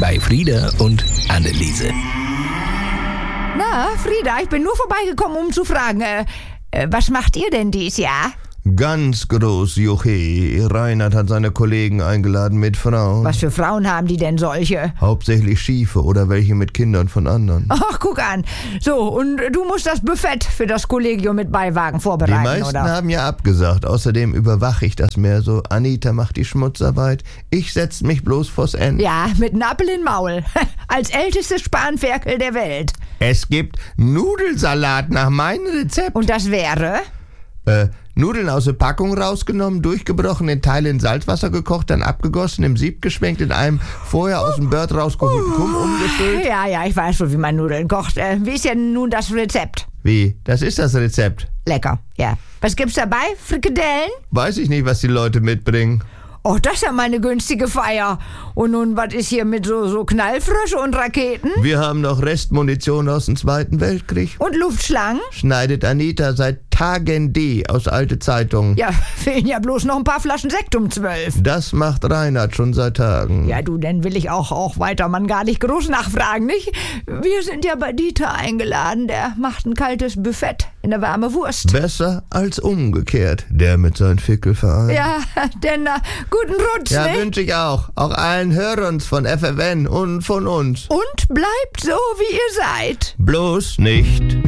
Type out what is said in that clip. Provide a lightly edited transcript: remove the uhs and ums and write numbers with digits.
bei Frieda und Anneliese. Na, Frieda, ich bin nur vorbeigekommen, um zu fragen, was macht ihr denn dies Jahr? Ganz groß, Juche. Reinhard hat seine Kollegen eingeladen mit Frauen. Was für Frauen haben die denn solche? Hauptsächlich Schiefe oder welche mit Kindern von anderen. Ach, guck an. So, und du musst das Buffet für das Kollegium mit Beiwagen vorbereiten, Die meisten oder? haben ja abgesagt. Außerdem überwache ich das mehr so. Anita macht die Schmutzarbeit. Ich setz mich bloß vors Ende. Ja, mit einem Appel in Maul. Als ältestes Spanferkel der Welt. Es gibt Nudelsalat nach meinem Rezept. Und das wäre? Nudeln aus der Packung rausgenommen, durchgebrochen, in Teile in Salzwasser gekocht, dann abgegossen, im Sieb geschwenkt, in einem vorher aus dem Bird rausgeholten Kumm umgefüllt. Ja, ich weiß schon, wie man Nudeln kocht. Wie ist denn nun das Rezept? Wie? Das ist das Rezept. Lecker, ja. Was gibt's dabei? Frikadellen? Weiß ich nicht, was die Leute mitbringen. Oh, das ist ja mal eine günstige Feier. Und nun, was ist hier mit so Knallfrösche und Raketen? Wir haben noch Restmunition aus dem Zweiten Weltkrieg. Und Luftschlangen? Schneidet Anita seit Tagen D aus alte Zeitungen. Ja, fehlen ja bloß noch ein paar Flaschen Sekt um 12. Das macht Reinhard schon seit Tagen. Ja, du, dann will ich auch weiter man gar nicht groß nachfragen, nicht? Wir sind ja bei Dieter eingeladen. Der macht ein kaltes Buffet in der warme Wurst. Besser als umgekehrt, der mit seinem Fickelverein. Ja, denn guten Rutsch, Ja, ne? wünsche ich auch. Auch allen Hörern von FFN und von uns. Und bleibt so, wie ihr seid. Bloß nicht